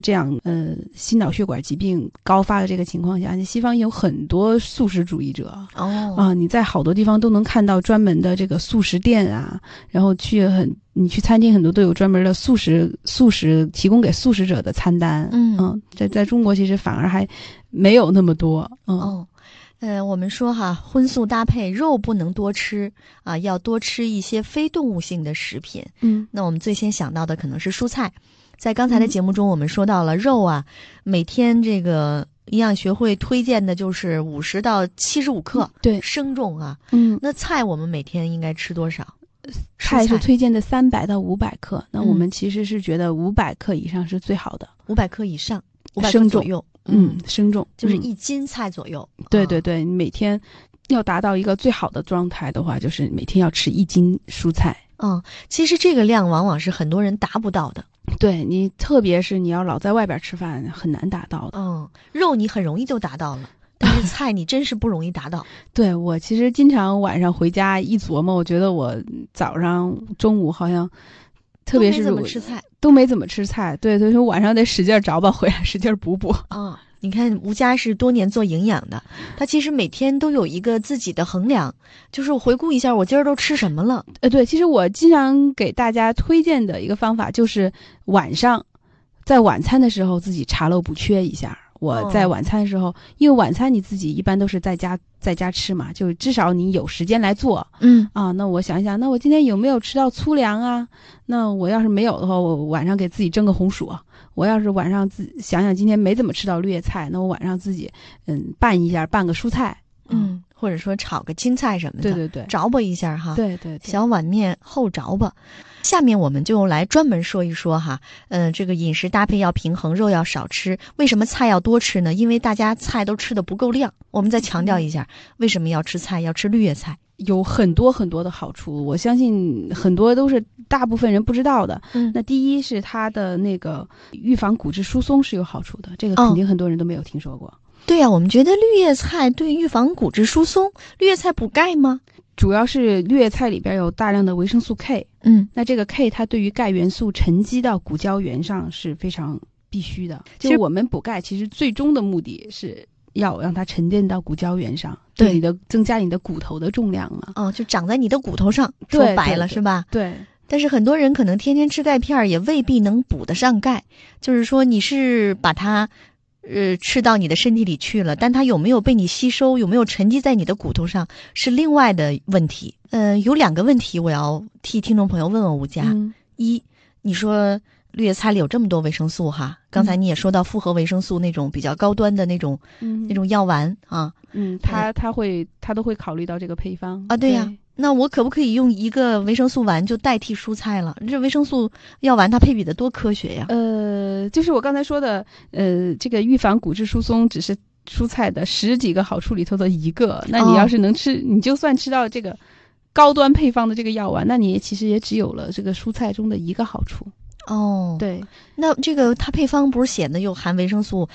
这样心脑血管疾病高发的这个情况下，西方有很多素食主义者你在好多地方都能看到专门的这个素食店啊，然后你去餐厅很多都有专门的素食提供给素食者的餐单。在中国其实反而还没有那么多。 我们说荤素搭配，肉不能多吃啊，要多吃一些非动物性的食品。那我们最先想到的可能是蔬菜。在刚才的节目中，我们说到了肉啊，每天这个营养学会推荐的就是50到75克， 对， 生重啊。那菜我们每天应该吃多少？ 菜是推荐的300到500克，那我们其实是觉得500克以上是最好的。 500克以上，500 克左右。 生重就是1斤菜左右。 对对对，你每天要达到一个最好的状态的话，就是每天要吃1斤蔬菜。 其实这个量往往是很多人达不到的。 对，你特别是你要老在外边吃饭，很难达到的。 肉你很容易就达到了，但是菜你真是不容易达到。 对，我其实经常晚上回家一琢磨，我觉得我早上中午好像特别是都没怎么吃菜， 都没怎么吃菜。对，所以说晚上得使劲找吧，回来使劲补。 你看吴佳是多年做营养的，他其实每天都有一个自己的衡量，就是我回顾一下我今儿都吃什么了。 对，其实我经常给大家推荐的一个方法就是晚上在晚餐的时候自己查漏补缺一下。我在晚餐的时候，因为晚餐你自己一般都是在家吃嘛，就至少你有时间来做。那我想一想，那我今天有没有吃到粗粮啊？那我要是没有的话，我晚上给自己蒸个红薯。我要是晚上想想今天没怎么吃到绿叶菜，那我晚上自己拌个蔬菜。 或者说炒个青菜什么的。 对对对， 着吧一下哈。 对对， 小碗面后着吧。下面我们就来专门说一说这个饮食搭配要平衡，肉要少吃。为什么菜要多吃呢？因为大家菜都吃的不够量。我们再强调一下，为什么要吃菜，要吃绿叶菜？ 有很多很多的好处，我相信很多都是大部分人不知道的。那第一是它的那个预防骨质疏松是有好处的，这个肯定很多人都没有听说过。 对呀，我们觉得绿叶菜对预防骨质疏松，绿叶菜补钙吗？ 主要是绿叶菜里边有大量的维生素 K。那这个 K 它对于钙元素沉积到骨胶原上是非常必须的。就是我们补钙其实最终的目的是要让它沉淀到骨胶原上，对你的增加你的骨头的重量嘛。 就长在你的骨头上，说白了是吧？ 对。 但是很多人可能天天吃钙片也未必能补得上钙，就是说你是把它吃到你的身体里去了，但它有没有被你吸收，有没有沉积在你的骨头上，是另外的问题。有2个问题我要替听众朋友问问吴佳。一，你说绿叶菜里有这么多维生素刚才你也说到复合维生素那种比较高端的那种药丸他都会考虑到这个配方啊。对呀，那我可不可以用一个维生素丸就代替蔬菜了？这维生素药丸它配比的多科学呀。 就是我刚才说的这个预防骨质疏松只是蔬菜的10几个好处里头的一个。那你要是能吃你就算吃到这个高端配方的这个药丸，那你其实也只有了这个蔬菜中的一个好处。对， 那这个它配方不是写的又含维生素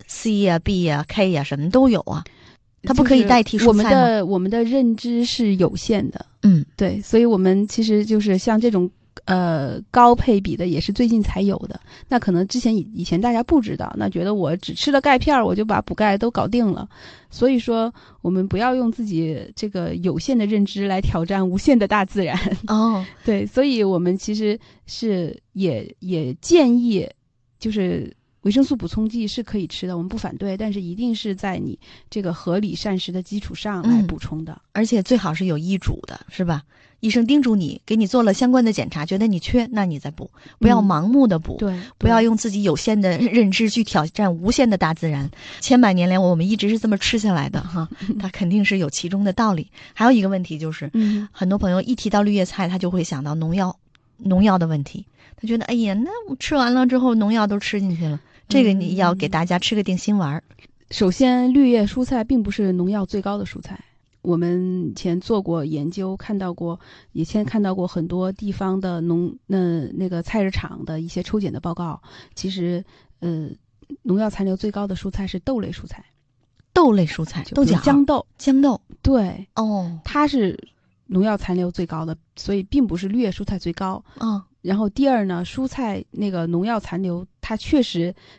C 啊 B 啊 K 啊什么都有啊，它不可以代替蔬菜吗？ 我们的认知是有限的。对，所以我们其实就是像这种高配比的也是最近才有的。那可能以前大家不知道，那觉得我只吃了钙片我就把补钙都搞定了。所以说我们不要用自己这个有限的认知来挑战无限的大自然。对，所以我们其实是也建议就是维生素补充剂是可以吃的，我们不反对，但是一定是在你这个合理膳食的基础上来补充的。 而且最好是有医嘱的，是吧？医生叮嘱你，给你做了相关的检查，觉得你缺，那你再补，不要盲目的补。 对， 不要用自己有限的认知去挑战无限的大自然。千百年来我们一直是这么吃下来的它肯定是有其中的道理。还有一个问题就是，很多朋友一提到绿叶菜，他就会想到农药的问题。他觉得哎呀，那我吃完了之后农药都吃进去了。这个你要给大家吃个定心丸。 首先，绿叶蔬菜并不是农药最高的蔬菜。我们以前做过研究，以前看到过很多地方的那个菜市场的一些抽检的报告。其实，农药残留最高的蔬菜是豆类蔬菜。 豆类蔬菜，豆角、豇豆。 对，它是农药残留最高的，所以并不是绿叶蔬菜最高。然后第二呢，蔬菜那个农药残留，它确实